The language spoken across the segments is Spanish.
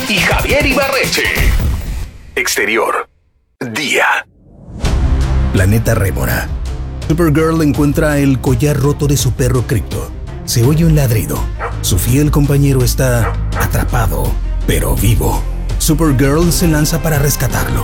y Javier Ibarreche. Exterior, día. Planeta Rémora. Supergirl encuentra el collar roto de su perro Crypto. Se oye un ladrido. Su fiel compañero está atrapado, pero vivo. Supergirl se lanza para rescatarlo.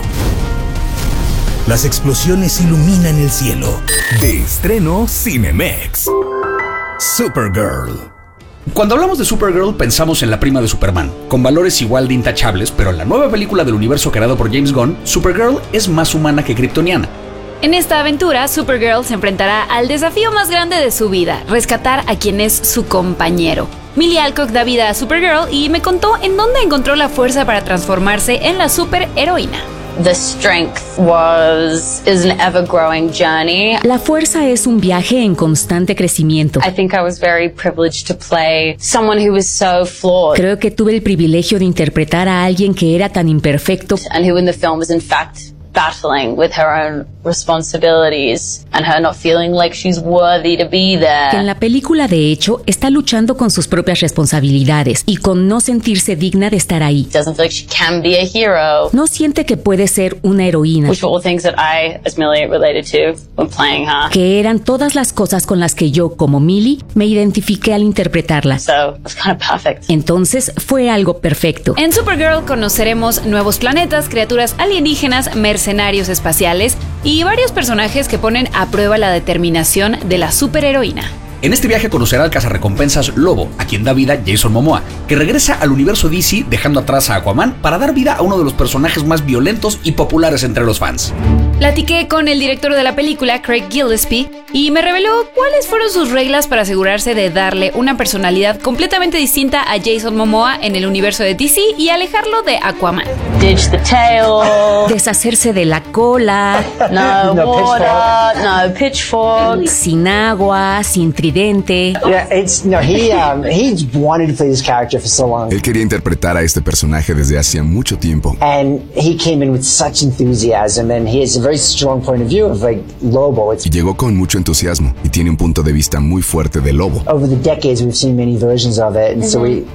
Las explosiones iluminan el cielo. De estreno Cinemex. Supergirl. Cuando hablamos de Supergirl pensamos en la prima de Superman, con valores igual de intachables, pero en la nueva película del universo creado por James Gunn, Supergirl es más humana que kryptoniana. En esta aventura, Supergirl se enfrentará al desafío más grande de su vida, rescatar a quien es su compañero. Millie Alcock da vida a Supergirl y me contó en dónde encontró la fuerza para transformarse en la superheroína. The strength is an ever-growing journey. La fuerza es un viaje en constante crecimiento. I think I was very privileged to play someone who was so flawed. Creo que tuve el privilegio de interpretar a alguien que era tan imperfecto. And who in the film was in fact battling with her own responsibilities and her not feeling like she's worthy to be there. Que en la película, de hecho, está luchando con sus propias responsabilidades y con no sentirse digna de estar ahí. Doesn't feel like she can be a hero. No siente que puede ser una heroína. Which were all things that I, as Millie, related to when playing her. Que eran todas las cosas con las que yo, como Millie, me identifiqué al interpretarla. So, it's kind of perfect. Entonces, fue algo perfecto. En Supergirl conoceremos nuevos planetas, criaturas alienígenas, mercenarios espaciales y varios personajes que ponen a prueba la determinación de la superheroína. En este viaje conocerá al cazarrecompensas Lobo, a quien da vida Jason Momoa, que regresa al universo DC dejando atrás a Aquaman para dar vida a uno de los personajes más violentos y populares entre los fans. Platiqué con el director de la película, Craig Gillespie, y me reveló cuáles fueron sus reglas para asegurarse de darle una personalidad completamente distinta a Jason Momoa en el universo de DC y alejarlo de Aquaman. Ditch the tail. Deshacerse de la cola. No water. No pitchforks. Sin agua, sin tridente. Yeah, he wanted to play this character for so long. Él quería interpretar a este personaje desde hacía mucho tiempo. And he came in with such enthusiasm, and he has a very strong point of view of like Lobo. Y llegó con mucho entusiasmo y tiene un punto de vista muy fuerte de Lobo. Over the decades, we've seen many versions of it, and so we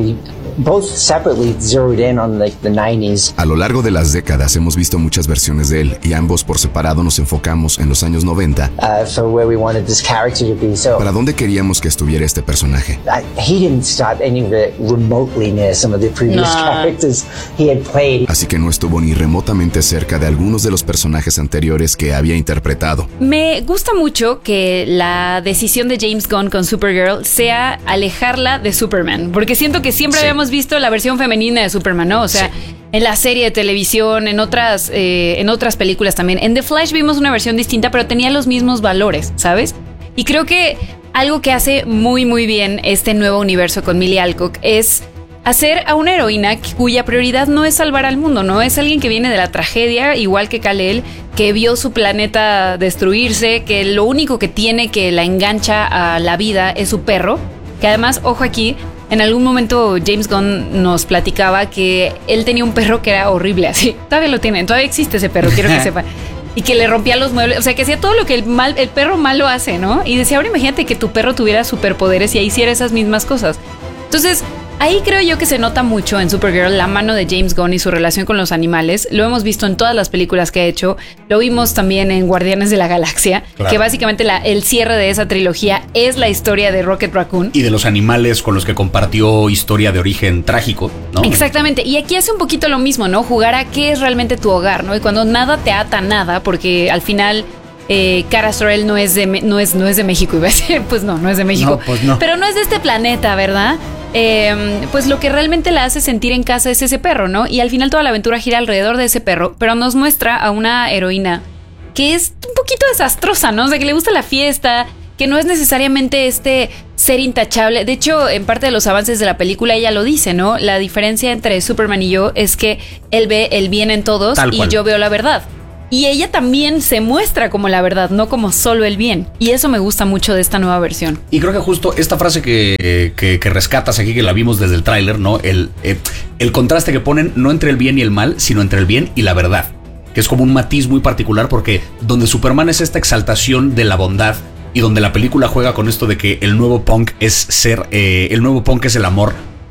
both separately zeroed in on like the 90s. A lo largo de las décadas hemos visto muchas versiones de él y ambos por separado nos enfocamos en los años 90. For where we wanted this character to be. So ¿para dónde queríamos que estuviera este personaje? He didn't stop any remotely near some of the previous characters he had played. Así que no estuvo ni remotamente cerca de algunos de los personajes anteriores que había interpretado. Me gusta mucho que la decisión de James Gunn con Supergirl sea alejarla de Superman, porque siento que siempre habíamos visto la versión femenina de Superman, ¿no? O sea, en la serie de televisión, en otras películas también. En The Flash vimos una versión distinta, pero tenía los mismos valores, ¿sabes? Y creo que algo que hace muy muy bien este nuevo universo con Millie Alcock es hacer a una heroína cuya prioridad no es salvar al mundo, ¿no? Es alguien que viene de la tragedia, igual que Kal-El, que vio su planeta destruirse, que lo único que tiene que la engancha a la vida es su perro, que además, ojo aquí, en algún momento James Gunn nos platicaba que él tenía un perro que era horrible, así. Todavía lo tiene, todavía existe ese perro, quiero que sepan. Y que le rompía los muebles, o sea, que hacía todo lo que el perro malo hace, ¿no? Y decía, ahora imagínate que tu perro tuviera superpoderes y hiciera esas mismas cosas. Entonces, ahí creo yo que se nota mucho en Supergirl la mano de James Gunn y su relación con los animales. Lo hemos visto en todas las películas que ha hecho. Lo vimos también en Guardianes de la Galaxia, claro, que básicamente el cierre de esa trilogía es la historia de Rocket Raccoon. Y de los animales con los que compartió historia de origen trágico, ¿no? Exactamente. Y aquí hace un poquito lo mismo, ¿no? Jugar a qué es realmente tu hogar, ¿no? Y cuando nada te ata a nada, porque al final Kara Zor-El no es de México, iba a decir, pues no es de México. No, pues no. Pero no es de este planeta, ¿verdad? Pues lo que realmente la hace sentir en casa es ese perro, ¿no? Y al final toda la aventura gira alrededor de ese perro, pero nos muestra a una heroína que es un poquito desastrosa, ¿no? O sea, que le gusta la fiesta, que no es necesariamente este ser intachable. De hecho, en parte de los avances de la película ella lo dice, ¿no? La diferencia entre Superman y yo es que él ve el bien en todos y yo veo la verdad. Y ella también se muestra como la verdad, no como solo el bien. Y eso me gusta mucho de esta nueva versión. Y creo que justo esta frase que rescatas aquí, que la vimos desde el tráiler, ¿no? El contraste que ponen no entre el bien y el mal, sino entre el bien y la verdad. Que es como un matiz muy particular, porque donde Superman es esta exaltación de la bondad y donde la película juega con esto de que el nuevo punk es el amor,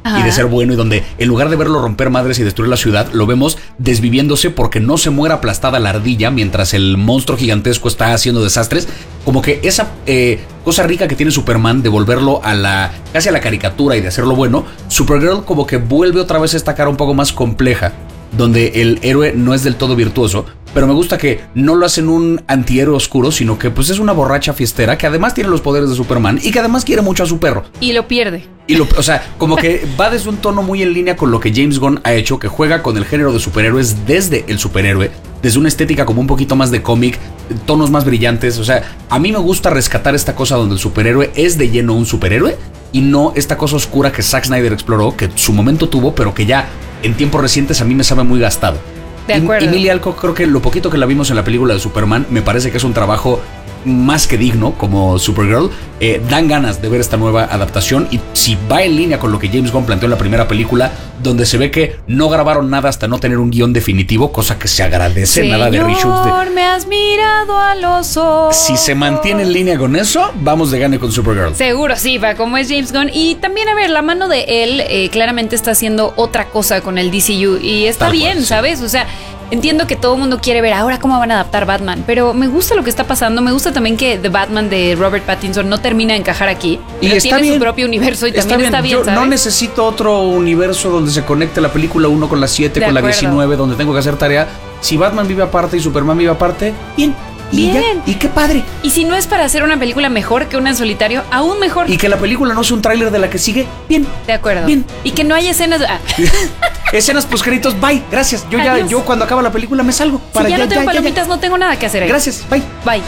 y de ser bueno, y donde en lugar de verlo romper madres y destruir la ciudad, lo vemos desviviéndose porque no se muera aplastada la ardilla mientras el monstruo gigantesco está haciendo desastres. Como que esa cosa rica que tiene Superman de volverlo casi a la caricatura y de hacerlo bueno, Supergirl como que vuelve otra vez esta cara un poco más compleja, donde el héroe no es del todo virtuoso, pero me gusta que no lo hacen un antihéroe oscuro, sino que pues es una borracha fiestera que además tiene los poderes de Superman y que además quiere mucho a su perro. Y lo pierde. O sea, como que va desde un tono muy en línea con lo que James Gunn ha hecho, que juega con el género de superhéroes desde el superhéroe, desde una estética como un poquito más de cómic, tonos más brillantes. O sea, a mí me gusta rescatar esta cosa donde el superhéroe es de lleno un superhéroe y no esta cosa oscura que Zack Snyder exploró, que su momento tuvo, pero que ya en tiempos recientes a mí me sabe muy gastado. De acuerdo. Emilia Alcock, creo que lo poquito que la vimos en la película de Superman, me parece que es un trabajo más que digno como Supergirl. Dan ganas de ver esta nueva adaptación, y si va en línea con lo que James Gunn planteó en la primera película, donde se ve que no grabaron nada hasta no tener un guión definitivo, cosa que se agradece. Señor, nada de reshoots me has mirado a los ojos. Si se mantiene en línea con eso, vamos de gane con Supergirl. Seguro, sí, va como es James Gunn. Y también, a ver, la mano de él claramente está haciendo otra cosa con el DCU, y está Tal bien, cual, sí. ¿sabes? O sea, entiendo que todo el mundo quiere ver ahora cómo van a adaptar Batman, pero me gusta lo que está pasando. Me gusta también que The Batman de Robert Pattinson no termina de encajar aquí, pero está tiene bien. su propio universo y también está bien, Yo ¿sabes? no necesito otro universo donde se conecte la película 1 con la 7, De con la acuerdo. 19, donde tengo que hacer tarea. Si Batman vive aparte y Superman vive aparte, bien. Y Bien. ya, y qué padre. Y si no es para hacer una película mejor que una en solitario, aún mejor. Y que la película no sea un tráiler de la que sigue, bien. De acuerdo. Bien. Y que no haya escenas. Escenas postcréditos, bye, gracias. Adiós. Yo cuando acaba la película me salgo. Si ya no tengo palomitas, no tengo nada que hacer ahí. Gracias, bye. Bye.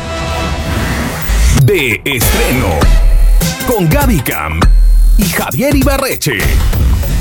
De estreno con Gaby Cam y Javier Ibarreche.